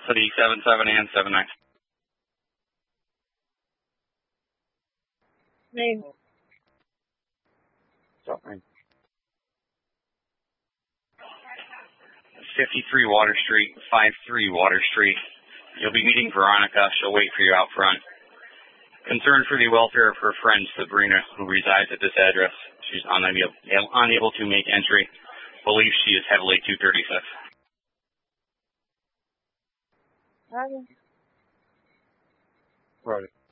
City 77 and 79. Name. Something. 53 Water Street, 53 Water Street. You'll be meeting Veronica. She'll wait for you out front. Concerned for the welfare of her friend Sabrina, who resides at this address. She's unable to make entry. Believes she is heavily 236. Okay. Right.